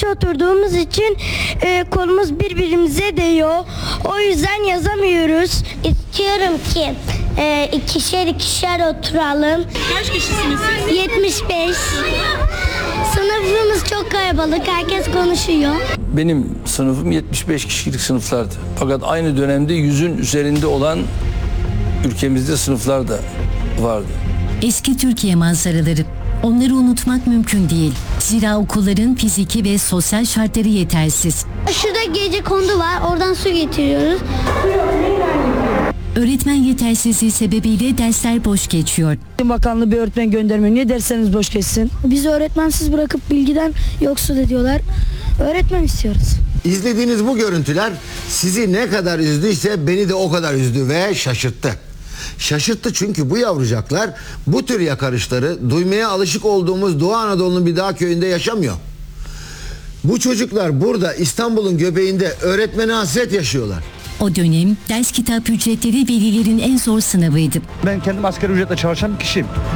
karşı oturduğumuz için kolumuz birbirimize değiyor. O yüzden yazamıyoruz. İstiyorum ki ikişer oturalım. Kaç kişisiniz siz? 75. Sınıfımız çok kalabalık. Herkes konuşuyor. Benim sınıfım 75 kişilik sınıflardı. Fakat aynı dönemde 100'ün üzerinde olan ülkemizde sınıflar da vardı. Eski Türkiye manzaraları. Onları unutmak mümkün değil. Zira okulların fiziki ve sosyal şartları yetersiz. Şurada gecekondu var. Oradan su getiriyoruz. Öğretmen yetersizliği sebebiyle dersler boş geçiyor. Bakanlığı bir öğretmen göndermiyor. Niye dersleriniz boş geçsin? Bizi öğretmensiz bırakıp bilgiden yoksul ediyorlar. Öğretmen istiyoruz. İzlediğiniz bu görüntüler sizi ne kadar üzdüyse beni de o kadar üzdü ve şaşırttı. Şaşırttı çünkü bu yavrucaklar bu tür yakarışları duymaya alışık olduğumuz Doğu Anadolu'nun bir dağ köyünde yaşamıyor. Bu çocuklar burada İstanbul'un göbeğinde öğretmene hasret yaşıyorlar. O dönem ders kitap ücretleri velilerin en zor sınavıydı. Ben kendim asgari ücretle çalışan bir kişiyim.